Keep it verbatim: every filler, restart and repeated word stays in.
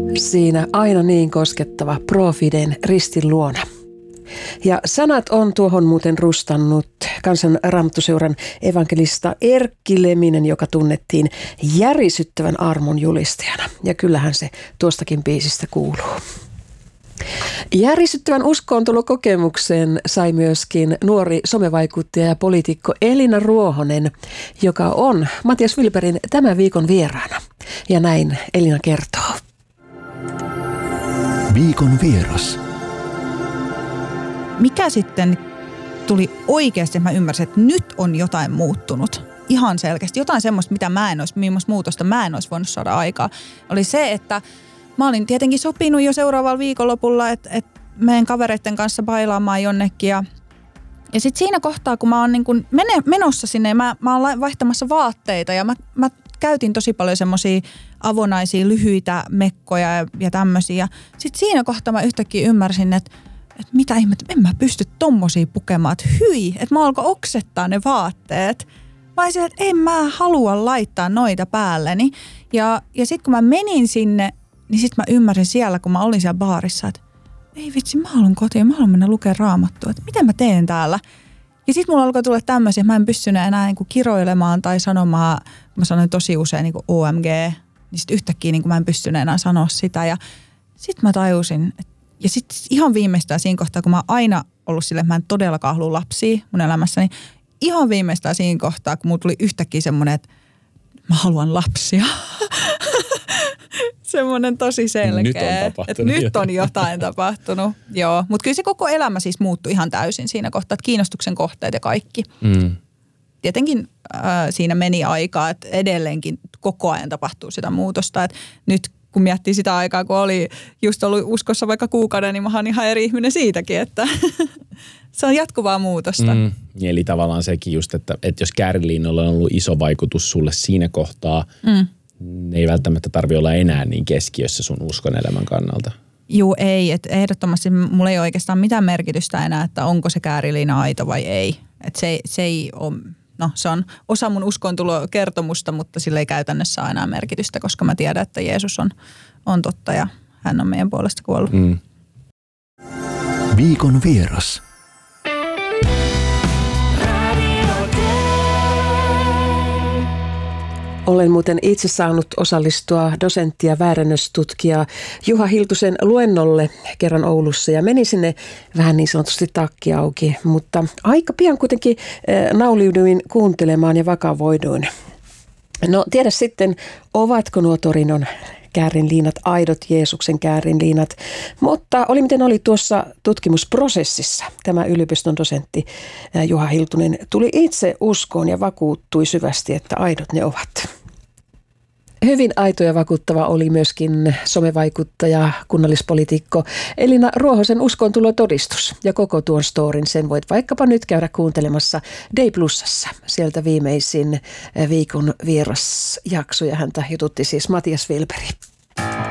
Siinä aina niin koskettava Profiden ristin luona. Ja sanat on tuohon muuten rustannut Kansan Raamattuseuran evankelista Erkki Leminen, joka tunnettiin järisyttävän armon julistajana. Ja kyllähän se tuostakin biisistä kuuluu. Järisyttävän uskoontulokokemukseen sai myöskin nuori somevaikuttaja ja poliitikko Elina Ruohonen, joka on Matias Wilbergin tämän viikon vieraana. Ja näin Elina kertoo. Viikon vieras. Mikä sitten tuli oikeasti, mä ymmärsin, että nyt on jotain muuttunut. Ihan selkeästi. Jotain semmoista, mitä mä en olisi, millaista muutosta mä en olisi voinut saada aikaa. Oli se, että mä olin tietenkin sopinut jo seuraavalla viikonlopulla, että, että menen kavereiden kanssa bailaamaan jonnekin. Ja, ja sitten siinä kohtaa, kun mä oon niin kuin mene, menossa sinne, mä, mä oon vaihtamassa vaatteita ja mä, mä käytin tosi paljon semmoisia avonaisia lyhyitä mekkoja ja, ja tämmöisiä. Sitten siinä kohtaa mä yhtäkkiä ymmärsin, että että mitä ihmettä, en mä pysty tommosia pukemaan, että hyi, että mä alkoi oksettaa ne vaatteet. Mä olisin, että en mä halua laittaa noita päälleni. Ja, ja sitten kun mä menin sinne, niin sitten mä ymmärsin siellä, kun mä olin siellä baarissa, että ei vitsi, mä haluan kotiin, mä haluan mennä lukemaan Raamattua, että mitä mä teen täällä. Ja sitten mulla alkoi tulla tämmöisiä, että mä en pystynyt enää niinku kiroilemaan tai sanomaan, mä sanoin tosi usein niinku O M G, niin sitten yhtäkkiä niinku mä en pystynyt enää sanoa sitä. Ja sitten mä tajusin, että ja sitten ihan viimeistään siinä kohtaa, kun mä oon aina ollut silleen, että mä en todellakaan halua lapsia mun elämässäni, ihan viimeistään siinä kohtaa, kun mulla tuli yhtäkkiä semmoinen, että mä haluan lapsia. Semmoinen tosi selkeä, nyt on että nyt on jotain tapahtunut. Joo, mutta kyllä se koko elämä siis muuttui ihan täysin siinä kohtaa, että kiinnostuksen kohteet ja kaikki. Mm. Tietenkin äh, siinä meni aikaa, että edelleenkin koko ajan tapahtuu sitä muutosta, että nyt kun miettii sitä aikaa, kun oli just ollut uskossa vaikka kuukauden, niin mä oon ihan eri ihminen siitäkin, että se on jatkuvaa muutosta. Mm, eli tavallaan sekin just, että, että jos Käärinliinalla on ollut iso vaikutus sulle siinä kohtaa, mm. ne ei välttämättä tarvitse olla enää niin keskiössä sun uskon elämän kannalta. Juu, ei. Että ehdottomasti mulla ei oikeastaan mitään merkitystä enää, että onko se Käärinliina aito vai ei. Että se, se ei ole... No, se on osa mun uskontulokertomusta, mutta sillä ei käytännössä ole enää merkitystä, koska mä tiedän, että Jeesus on, on totta ja hän on meidän puolesta kuollut. Mm. Viikon vieras. Olen muuten itse saanut osallistua dosentti- ja väärännöstutkija Juha Hiltusen luennolle kerran Oulussa ja menin sinne vähän niin sanotusti takki auki, mutta aika pian kuitenkin nauliuduin kuuntelemaan ja vakavoiduin. No tiedä sitten, ovatko nuo Torinon käärinliinat aidot Jeesuksen käärinliinat, mutta oli miten oli tuossa tutkimusprosessissa. Tämä yliopiston dosentti Juha Hiltunen tuli itse uskoon ja vakuuttui syvästi, että aidot ne ovat. Hyvin aito ja vakuuttava oli myöskin somevaikuttaja, kunnallispoliitikko Elina Ruohosen uskontulotodistus. Ja koko tuon storin sen voit vaikkapa nyt käydä kuuntelemassa Day Plusassa. Sieltä viimeisin viikon vierasjakso ja häntä jututti siis Matias Wilberg.